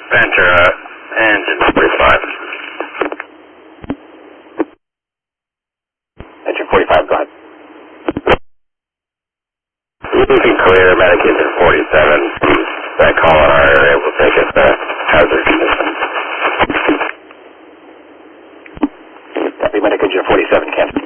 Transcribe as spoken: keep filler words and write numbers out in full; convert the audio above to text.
Ventura, engine forty-five. Engine forty-five, go ahead. You can clear medic engine forty-seven. That call in our area will take us to hazard conditions. Copy, medic engine forty-seven, cancel.